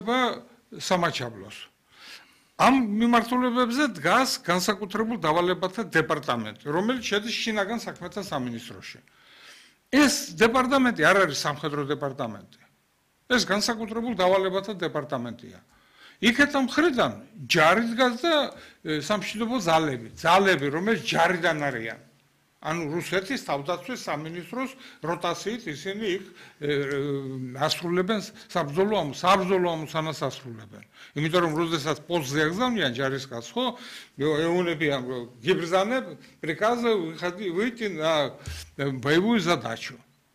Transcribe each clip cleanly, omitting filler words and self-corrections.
სამაჩაბლოს. Ამ მიმართულებებზე დგას განსაკუთრებულ დავალებათა დეპარტამენტი, რომელიც შედის შინაგან საქმეთა სამინისტროში. ეს დეპარტამენტი არ არის სამხედრო დეპარტამენტი. ეს განსაკუთრებულ დავალებათა დეპარტამენტია. იქეთ მხრიდან ჯარი დგას და სამშვიდობო ძალები, რომელიც ჯარიდან არიან. ანუ რუსეთის თავდაცვის სამინისტროს როტაციით ისინი იქ ასრულებენ საბრძოლო ამოცანას ასრულებენ. იმიტომ რომ როდესაც პოსტზე აგზავნიან ჯარისკაცს, ხო, ეუბნებიან გიბრძანებ, приказ выйти на боевую задачу.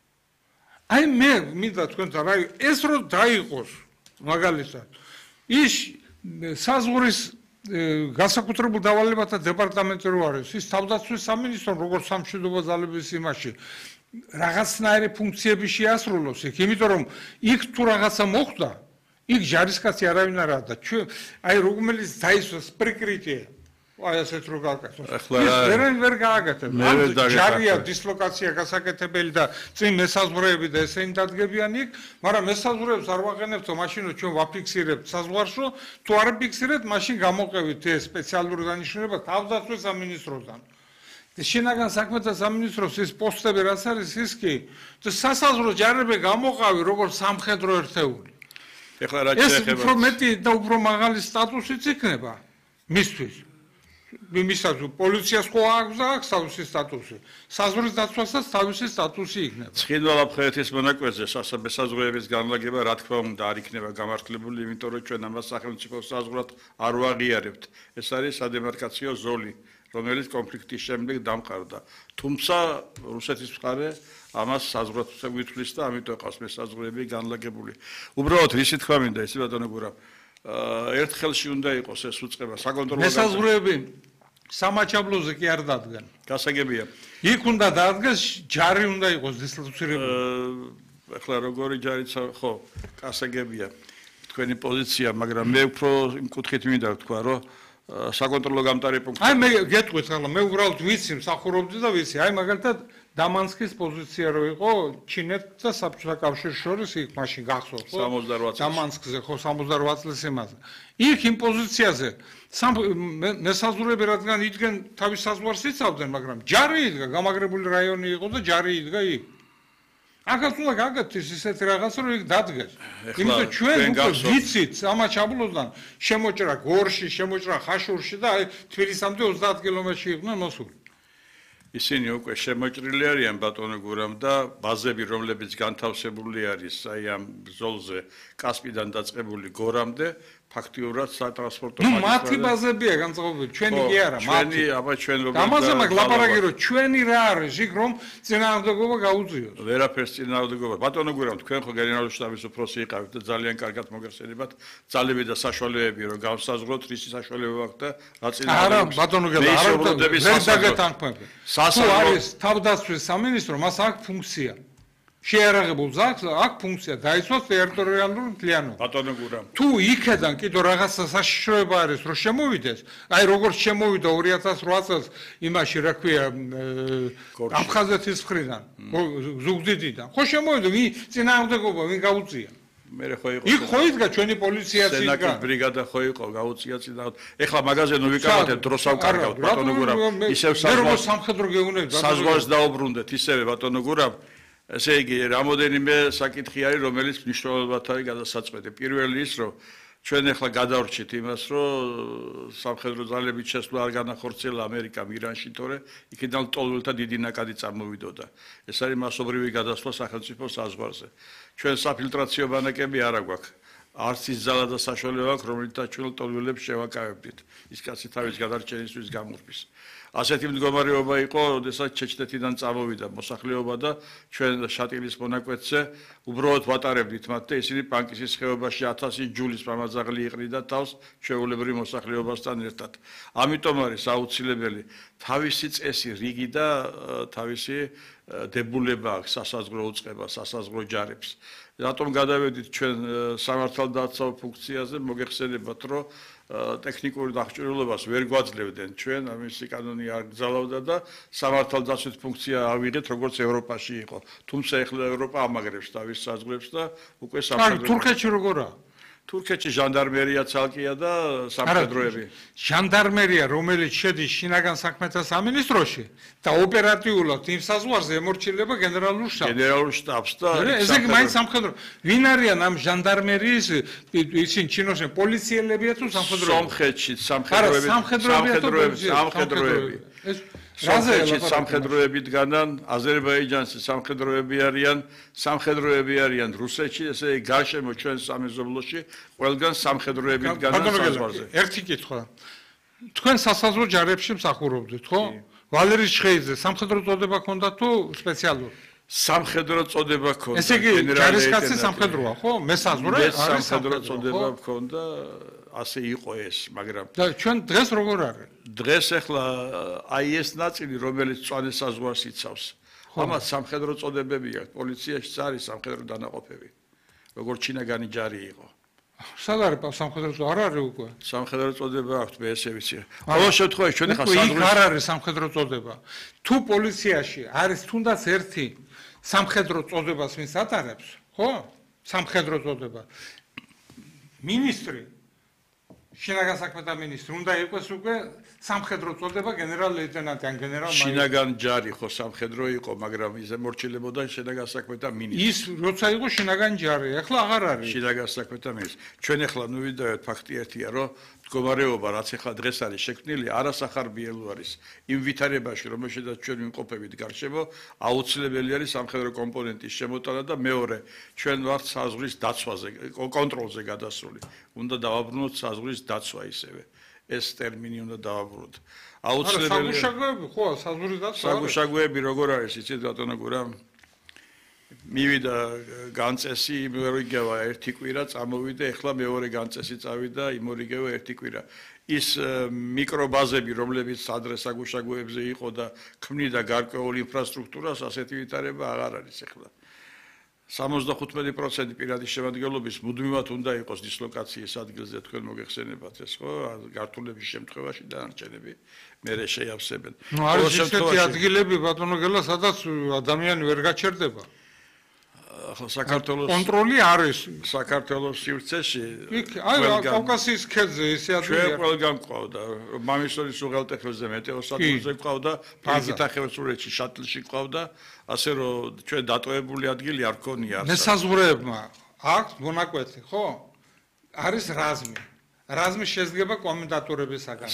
აი მე მინდა თქვენთან რა ეს რო დაიყოს მაგალითად ის საზღვრის განსაკუთრებულ დავალებათა დეპარტამენტი რო არის ის თავდაცვის სამინისტრო როგორც სამშვიდობო ძალების იმაში რაღაცნაირი ფუნქციები შეასრულოს იქ იმიტომ რომ იქ თუ რაღაცა მოხდა იქ ჯარისკაცი არავინ არაა და ჩვენ აი რომელიც დაისვას პრიკრიტია აი ასეთ რო გააკეთოს ეს ვერ გააკეთებს ჯარია დისლოკაცია გასაკეთებელი და წინ მესაზღვრეები და ესენი დადგებიან იქ მაგრამ მესაზღვრეებს არ ვაყენებთო მაშინ ჩვენ ვაფიქსირებთ საზღვარშო თუ არ ფიქსირებთ მაშინ გამოყევით ეს სპეციალური დანიშნულება თავდაცვის სამინისტროდან შინაგან საქმეთა სამინისტროს ის პოსტები რაც არის ის კი სასაზღვრო ჯარები გამოყავი როგორც სამხედრო ერთეული ეხლა რა შეიძლება ეს უფრო მეტი და უფრო მაღალი სტატუსიც იქნება მისთვის მისაძ პოლიციას ხო აქვს თავისი სტატუსი. საზღვრის დაცვასაც თავისი სტატუსი იქნება. ცხინვალაფხეთის მონაკვეთზე სასაზღვროების განლაგება რა თქმა უნდა არ იქნება გამართლებული, იმიტომ რომ ჩვენ ამას სახელმწიფო საზღვრად არ ვაღიარებთ. ეს არის სადემარკაციო ზოლი, რომელიც კონფლიქტის შემდეგ დამყარდა. თუმცა რუსეთის მხარე ამას საზღვრად ვითვლის და ამიტომ ყავს მესაზღვრეები განლაგებული. უბრალოდ რისი თქვა მინდა ისი ბატონო გურამ ერთხელში უნდა იყოს ეს უწყება საკონტროლო მესაზღვრეები სამაჩაბლოზე კი არ დადგან. გასაგებია. იქ უნდა დადგეს ჯარი უნდა იყოს დისლოცირებული. ეხლა როგორი ჯარიც ხო, გასაგებია. თქვენი პოზიცია, მაგრამ მე უფრო იმ კუთხით მინდა ვთქვა, რომ საკონტროლო გამტარი პუნქტი. აი მე გეტყვით ახლა მე უბრალოდ ვიცი, მსახურობდი და ვიცი. აი მაგალითად დამანსკის პოზიცია რო იყო ჩინეთს და საბჭოთა კავშირის შორის იქ მაშინ გახსოვთ ხო? 68 წელს. დამანსკზე ხო 68 წლის იმაზე. იქ იმ პოზიციაზე მესაზღვრეები რადგან იდგენ თავის საზღვარს იცავდნენ, მაგრამ ჯარი იდგა, გამაგრებული რაიონი იყო და ჯარი იდგა იქ. ახაც უნდა გაგაკეთოს ისეთი რაღაცა რომ იქ დადგეს. იმიტომ ჩვენ უკვე ვიცით სამაჩაბლოდან შემოჭრა გორში, შემოჭრა ხაშურში და აი თბილისამდე 30 კილომეტრში იყვნენ მოსული. ისინი უკვე შემოჭრილი არიან ბატონო გურამ და ბაზები რომლებიც განთავსებული არის აი ამ ბრძოლზე კასპიდან დაწყებული გორამდე ფაქტიურად სატრანსპორტო მაგისტრალი მათი ბაზებია განწყობილი ჩვენი კი არა ჩვენი აბა ჩვენ როგორ ამაზე მაგ ლაპარაკი რომ ჩვენი რა არის იქ რომ წინააღმდეგობა გაუწიოს ვერაფერს წინააღმდეგობა ბატონო გურამ თქვენ ხო გენერალური შტაბის უფროსი იყავით და ძალიან კარგად მოგეხსენებათ ძალები და საშუალებები რომ გავსაზღვროთ რისი საშუალება აქვს და რა წინააღმდეგობა არა ბატონო გურამ არა ვერ დაგეთანხმები თუ არის თავდაცვის სამინისტრო მას აქვს ფუნქცია შეერაღებულს აქვს ფუნქცია დაიცვას ტერიტორიალური მთლიანობა. ბატონო გურამ. თუ იქედან კიდო რაღაცა საშიშროება არის რომ შემოვიდეს, აი როგორც შემოვიდა 2008 წელს იმაში რა ქვია აფხაზეთის მხრიდან, ზუგდიდიდან. ხო შემოვიდა ვინ წინააღმდეგობა ვინ გაუწია? მე ხო იყო. იქ ხო იდგა ჩვენი პოლიციაც იდგა. სენაკის ბრიგადა ხო იყო გაუწია წინააღმდეგ. ეხლა მაგაზე ნუ ვიკავებთ დროს ავკარგავთ ბატონო გურამ. ისევ სამხედრო გეუბნებით საზღვარს დაუბრუნდეთ ისევე ბატონო გურამ. ესე იგი, რამოდენიმე საკითხი არის, რომელიც მნიშვნელოვნად არის გადასაწყვეტი. პირველი ის, რომ ჩვენ ახლა გადავრჩით იმას, რომ სამხედრო ძალების შესვლა არ განახორციელა ამერიკამ ირანში, თორე იქიდან ლტოლვილთა დიდი ნაკადი წარმოვიდოდა. ეს არის მასობრივი გადასვლა სახელმწიფო საზღვარზე. ჩვენ საფილტრაციო ბანაკები არ აგვაქვს. არც ის ძალა და საშუალება აქვს, რომელთაც ჩვენ ლტოლვილებს შევაკავებდით. ის კაცი თავის გადარჩენისთვის გამურბის. ასეთი მდგომარეობა იყო, როდესაც ჩეჩნეთიდან წამოვიდა მოსახლეობა და ჩვენ შატილის მონაკვეთზე უბრალოდ ვატარებდით მათ და ისინი პანკისის ხეობაში 1000 ჯულის მამაძაღლი იყრიდა თავს ჩვეულებრივ მოსახლეობასთან ერთად. ამიტომ არის აუცილებელი თავისი წესი რიგი და თავისი დებულება აქვს სასაზღვრო უწყება, სასაზღვრო ჯარებს. რატომ გადავედით ჩვენ სამართალდაცავ ფუნქციაზე, მოგეხსენებათ, რომ ტექნიკური დახჭირულობას ვერ გვაძლევდნენ ჩვენ, ამისი კანონი არ გზავნოდა და სამართალდაცვით ფუნქცია ავიღეთ, როგორც ევროპაში იყო. თუმცა ეხლა ევროპა ამაგრებს თავის საზღვრებს და უკვე სამხედრო თურქეთში როგორაა? თურქეთში ჟანდარმერია ცალკეა და სამხედროები. ჟანდარმერია, რომელიც შედის შინაგან საქმეთა სამინისტროში და ოპერატიულად იმ საზღვარზე ემორჩილება გენერალურ შტაბს. გენერალურ შტაბს და ესე იგი მაინც სამხედრო. ვინ არიან ამ ჟანდარმერიის ისინი ჩინოსენ პოლიციელებია თუ სამხედროები? სომხეთში სამხედროები. სომხეთში სამხედროები დგანან, აზერბაიჯანში სამხედროები არიან, რუსეთში, ესე იგი გარშემო ჩვენ სამეზობლოში ყველგან სამხედროები დგანან საზღვარზე. ერთი კითხვა. თქვენ სასაზღვრო ჯარებში მსახურობდით, ხო? ვალერი ჩხეიძე სამხედრო წოდება ჰქონდა თუ სპეციალური? სამხედრო წოდება ჰქონდა. ესე იგი ჯარისკაცი სამხედროა, ხო? მესაზღვრე არის სამხედრო წოდება ჰქონდა, ასე იყო ეს, მაგრამ და ჩვენ დღეს როგორ არის? დღეს ახლა აი ეს ნაწილი, რომელიც წვანე საზღვარს იცავს. ამას სამხედრო წოდებები აქვს, პოლიციაში არის სამხედრო დანაყოფები. როგორც ჩინაგანი ჯარი იყო. სად არის სამხედრო წოდება? არ არის უკვე. სამხედრო წოდება აქვს, მე ესე ვიცი. ყოველ შემთხვევაში ჩვენ ახლა საზღვრის არ არის სამხედრო წოდება. თუ პოლიციაში არის თუნდაც ერთი სამხედრო წოდებას ვინც ატარებს, ხო? სამხედრო წოდება. მინისტრი შინაგან საქმეთა მინისტრი უნდა იყოს უკვე სამხედრო წოდება გენერალ-ლეიტენანტი ან გენერალ-მაიორი. შინაგან ჯარი ხო სამხედრო იყო, მაგრამ ის ემორჩილებოდა შინაგან საქმეთა მინისტრი. ის როცა იყო შინაგან ჯარი, ახლა აღარ არის. შინაგან საქმეთა მინისტრი. ჩვენ ახლა ნუ ვიდავთ ფაქტი ერთია, რომ მდგომარეობა რაც ახლა დღეს არის შექმნილი, არასახარბიელო არის. იმ ვითარებაში, რომელშიც ჩვენ ვიმყოფებით გარშემო, აუცილებელი არის სამხედრო კომპონენტის შემოტანა და მეორე, ჩვენ ვართ საზღვრის დაცვაზე, კონტროლზე გადასული. უნდა დავაბრუნოთ საზღვრის დაცვა ისევე. ეს ტერმინი უნდა დავაბრუნოთ. აუცილებელია. საგუშაგოები ხო, საზღვრის დაცვა. საგუშაგოები როგორ არის, იცით ბატონო გურა? მივიდა განწესი, იმორიგევა ერთი კვირა წამოვიდა, ეხლა მეორე განწესი წავიდა, იმორიგევა ერთი კვირა. ის მიკრობაზები, რომლებიც ადრე საგუშაგოებზე იყო და ქმნიდა გარკვეულ ინფრასტრუქტურას, ასეთი ვითარება აღარ არის ეხლა. 75% პირადი შემადგენლობის მუდმივად უნდა იყოს დისლოკაციის ადგილზე, თქვენ მოგეხსენებათ ეს ხო? გართულების შემთხვევაში დანარჩენები მერე შეავსებენ. ნუ არის ისეთი ადგილები ბატონო გელა, სადაც ადამიანი ვერ გაჩერდება. ახლა საქართველოს კონტროლი არის საქართველოს სივრცეში. იქ აი კავკასიის ქედზე ისე ადგილია. ჩვენ ყველგან ყავდა. მამისონის უღელტეხილზე მეტეოსადგურზე ყავდა, ფიზიკახევსურეთში შატლში ყავდა, ასე რომ ჩვენ დატოვებული ადგილი არ ქონია. მესაზღვრეებმა აქვს მონაკვეთი, ხო? არის რაზმი. რაზმი შედგება კომენდატურებისაგან.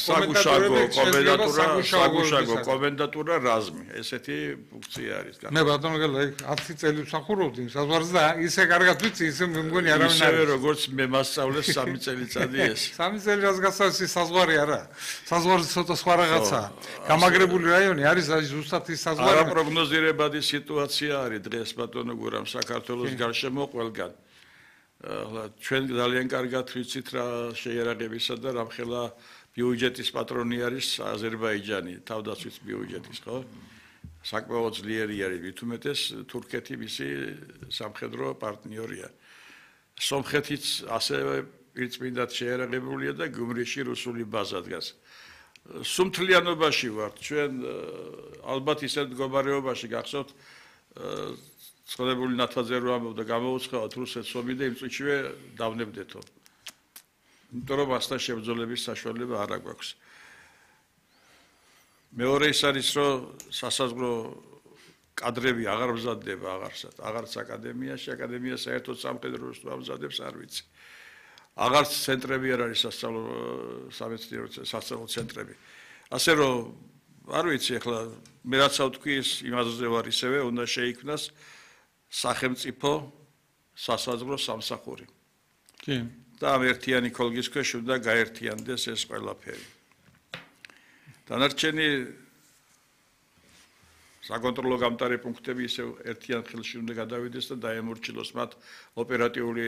საგუშაგო კომენდატურა რაზმი. ესეთი ფუნქცია არის. მე ბატონო გელა 10 წელი ვსახურობდი საზღვარზე და ისე კარგად ვიცი, ისე მე მგონი არავინ არ. ისევე როგორც მე მასწავლეს 3 წელიწადი ეს. 3 წელი რაც გასავსი საზღვარი არა. საზღვარი ცოტა სხვა რაღაცაა. გამაგრებული რაიონი არის აი ზუსტად ის საზღვარი. არაპროგნოზირებადი სიტუაცია არის დღეს ბატონო გურამ საქართველოს გარშემო ყველგან. ჩვენ ძალიან კარგად ვიცით რა შეიარაღებისა და რამხელა ბიუჯეტის პატრონი არის აზერბაიჯანი, თავდაცვის ბიუჯეტის, ხო? საკმაოდ ძლიერი არის, ვითუმეტეს თურქეთი მისი სამხედრო პარტნიორია. სომხეთიც ასევე პირწმინდად შეიარაღებულია და გუმრიში რუსული ბაზა დგას. სუმთლიანობაში ვართ, ჩვენ ალბათ ისეთ მდგომარეობაში გახსოვთ ცხოვრებული ნათვაძე რო ამბობდა გამოუცხავთ რუსეთს ომი და იმ წუთშივე დავნებდეთო. იმიტომ რომ ასთან შებრძოლების საშუალება არ აქვს. მეორე ის არის რომ სასაზღვრო კადრები აღარ მზადდება აღარც აკადემიაში, აკადემია საერთოდ სამხედრო ამზადებს არ ვიცი. აღარც ცენტრები არ არის სასწავლო ცენტრები. ასე რომ არ ვიცი ახლა მე რაც ავთქვი იმაზე ვარ ისევე უნდა შეიქმნას სახელმწიფო სასაზღვრო სამსახური. კი. და ამ ერთიანი ქოლგის ქვეშ უნდა გაერთიანდეს ეს ყველაფერი. დანარჩენი საკონტროლო გამტარი პუნქტები ისევ ერთიან ხელში უნდა გადავიდეს და დაემორჩილოს მათ ოპერატიული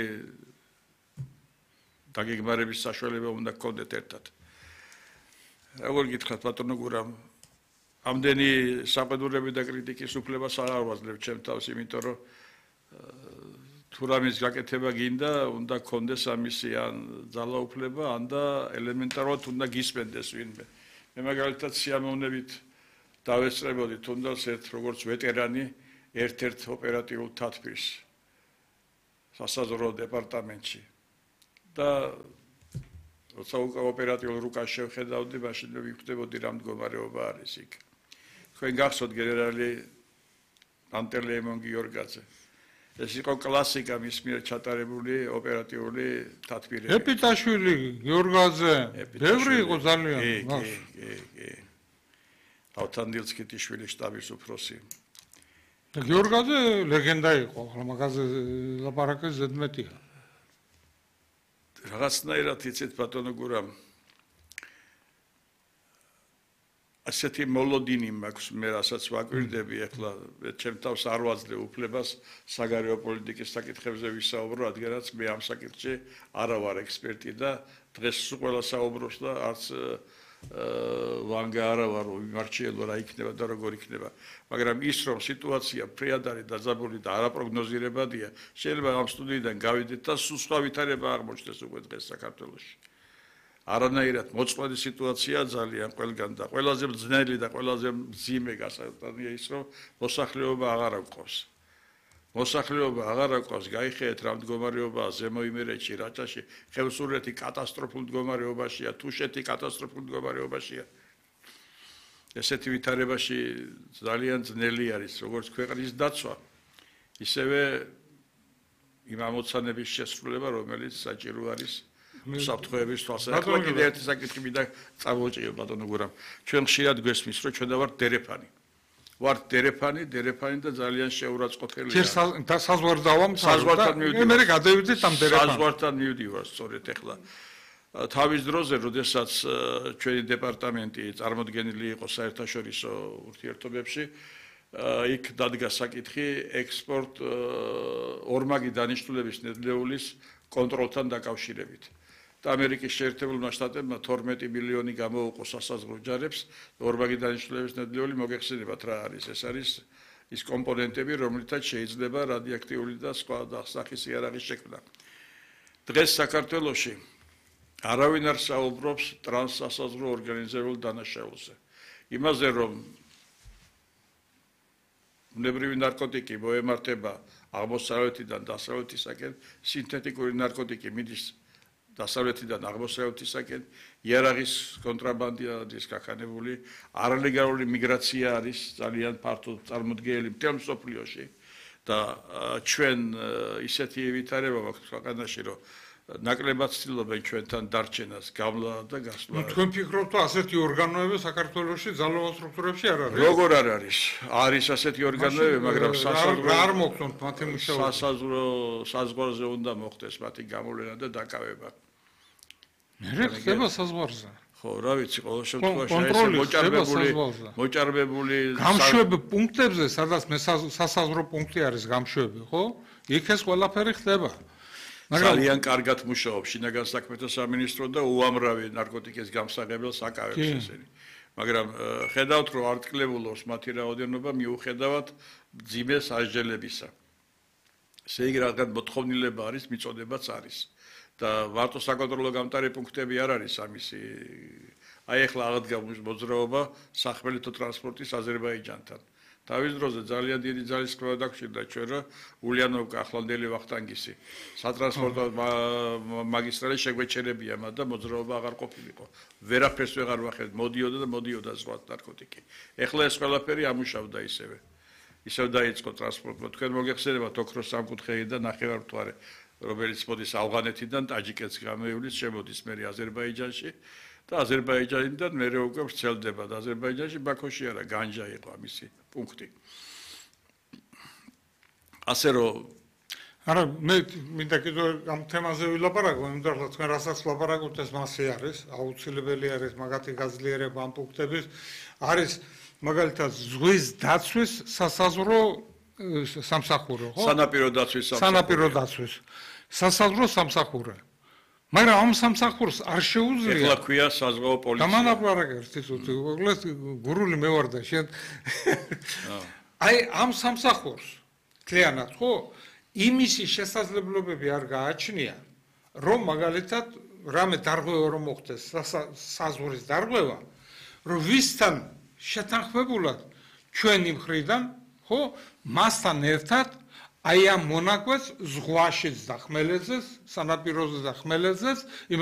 დაგეგმარების საშუალება უნდა გქონდეთ ერთად. როგორ გითხრათ ბატონო გურამ, ამდენი საყედურები და კრიტიკის უფლებას არ ვაძლევ ჩემ თავს, იმიტომ რომ თუ რამის გაკეთება გინდა, უნდა გქონდეს ამისი ან ძალაუფლება, ან და ელემენტარულად უნდა გისმენდეს ვინმე. მე მაგალითად სიამოვნებით დავესწრებოდი თუნდაც ერთ როგორც ვეტერანი ერთ-ერთ ოპერატიულ თათბირს სასაზღვრო დეპარტამენტში. და როცა უკვე ოპერატიულ რუკას შევხედავდი, მაშინ ვიხვდებოდი რა მდგომარეობა არის იქ. თქვენ გახსოვთ გენერალი პანტელეიმონ გიორგაძე. ეს იყო კლასიკა მის მიერ ჩატარებული ოპერატიული თათბირება. ეპიტაშვილი, გიორგაძე, ბევრი იყო ძალიან. კი. ავთანდილსკიტიშვილი შტაბის უფროსი. გიორგაძე ლეგენდა იყო, ახლა მაგაზე ლაპარაკი ზედმეტია. რაღაცნაირად იცით ბატონო გურამ ასეთი მოლოდინი მაქვს მე რასაც ვაკვირდები ახლა ჩემ თავს არ ვაძლევ უფლებას საგარეო პოლიტიკის საკითხებზე ვისაუბრო რადგანაც მე ამ საკითხში არა ვარ ექსპერტი და დღეს ყველა საუბრობს და არც ვანგა არა ვარ ვიმარჩიელო რა იქნება და როგორ იქნება მაგრამ ის რომ სიტუაცია ფრიად არის დაძაბული და არაპროგნოზირებადია შეიძლება ამ სტუდიიდან გავიდეთ და სულ სხვა ვითარება აღმოჩნდეს უკვე დღეს საქართველოში არანაირად მოწყვლადი სიტუაცია ძალიან ყველგან და ყველაზე ძნელი და ყველაზე მძიმე გასაგებია ის რომ მოსახლეობა აღარ აკვავს მოსახლეობა აღარ აკვავს გაიხედეთ რა მდგომარეობაა ზემო იმერეთში რაჭაში ხევსურეთი კატასტროფულ მდგომარეობაშია თუშეთი კატასტროფულ მდგომარეობაშია ესეთი ვითარებაში ძალიან ძნელი არის როგორც ქვეყნის დაცვა ისევე იმ ამოცანების შესრულება რომელიც საჭირო არის საფრთხეების თვალსაჩინო კიდე ერთი საკითხი მინდა წამოვჭიო ბატონო გურამ ჩვენ ხშირად გვესმის რომ ჩვენ ვართ დერეფანი ვართ დერეფანი და ძალიან შეურაცხყოფელია და საზღვართან მივდივარ მე გადავიდეთ ამ დერეფანს საზღვართან მივდივარ სწორედ ახლა თავის დროზე როდესაც ჩვენი დეპარტამენტი წარმოდგენილი იყო საერთაშორისო ურთიერთობებში იქ დადგა საკითხი ექსპორტ ორმაგი დანიშნულების ნედლეულის კონტროლთან დაკავშირებით და ამერიკის შეერთებულმა შტატებმა 12 მილიონი გამოუყო სასაზღვრო ჯარებს ორმაგი დანიშნულების ნედლეული მოგეხსენებათ რა არის ეს არის ის კომპონენტები რომლითაც შეიძლება რადიოაქტიული და სხვა სახის იარაღის შექმნა დღეს საქართველოში არავინ არ საუბრობს ტრანსსასაზღვრო ორგანიზებულ დანაშაულზე იმაზე რომ უნებრივი ნარკოტიკი მოემართება აღმოსავლეთიდან დასავლეთისაკენ სინთეტიკური ნარკოტიკი მიდის დასავლეთიდან აღმოსავლეთისაკენ იარაღის კონტრაბანდას გაქანებული არალეგალური მიგრაცია არის ძალიან ფართო წარმოდგენილი მთელ მსოფლიოში და ჩვენ ისეთი ვითარება მაქვს ქვეყანაში რომ ნაკლებად ცდილობენ ჩვენთან დარჩენას გავლა და გასვლა. თქვენ ფიქრობთ რომ ასეთი ორგანოები საქართველოში ძალოვან სტრუქტურებში არ არის? როგორ არ არის? არის ასეთი ორგანოები, მაგრამ არ მოხდათ მათი მუშაობა. საზღვარზე უნდა მოხდეს მათი გამოვლენა და დაკავება. მე ხდება საზღვარზე. ხო, რა ვიცი, ყოველ შემთხვევაში მოჭარბებული გამშვები პუნქტებზე, სადაც სასაზღვრო პუნქტი არის გამშვები, ხო? იქ ეს ყველაფერი ხდება. ძალიან კარგად მუშაობს შინაგან საქმეთა სამინისტრო და უამრავი ნარკოტიკის გამსაღებელს აკავებს ესენი. მაგრამ ხედავთ რომ არტკლებულობს მათი რაოდენობა მიუხედავად მძიმე სასჯელებისა. ესე იგი რაღაც მოთხოვნილება არის, მიწოდებაც არის. და ვარტო საკონტროლო გამტარი პუნქტები არ არის ამისი. აი ახლა აღდგა მოძრაობა სახმელეთო ტრანსპორტის აზერბაიჯანთან. თავის დროზე ძალიან დიდი ძალისხმევა დაგჭირდა ჩვენ რა ულიანოვკა ახლანდელი ვახტანგისი სატრანსპორტო მაგისტრალი შეგვეჩერებია მაგრამ და მოძრაობა აღარ ყოფილიყო ვერაფერს ვეღარ ვახერხ მოდიოდა სხვა ნარკოტიკი ეხლა ეს ყველაფერი ამუშავდა ისევ დაიწყო ტრანსპორტმა თქვენ მოგეხსენებათ ოქროს სამკუთხედი და ნახევარმთვარე რომელიც მოდის ავღანეთიდან ტაჯიკეთს გამოივლის შემოდის მე აზერბაიჯანში და აზერბაიჯანიდან მეორე უკვე ვრცელდება და აზერბაიჯანში ბაქოში არა განჯა იყო ამისი პუნქტი. ასე რომ არა მე მინდა კიდევ ამ თემაზე ვილაპარაკო, იმიტომ რომ თქვენ რასაც ლაპარაკობთ ეს მასე არის, აუცილებელი არის მაგათი გაძლიერება ამ პუნქტების არის მაგალითად ზღვის დაცვის სასაზღვრო სამსახური, ხო? სანაპირო დაცვის სასაზღვრო სამსახური. მაგრამ ამ სამსახურს არ შეუძლია. ეხლა ქვია საზღვაო პოლიცია. დამანაპრარაკებს თვითონ, უგლეს გურული მე ვარ და შენ. აი ამ სამსახურს თლიანად ხო? იმისი შესაძლებლობები არ გააჩნია, რომ მაგალითად რამე დარღვევა რომ მოხდეს, საზღვრის დარღვევა, რომ ვისთან შეთანხმებულად ჩვენი მხრიდან, ხო, მასთან ერთად აი ამ მონაკვეთს ზღვაშიც და ხმელეთზეც, სანაპიროზე და ხმელეთზეც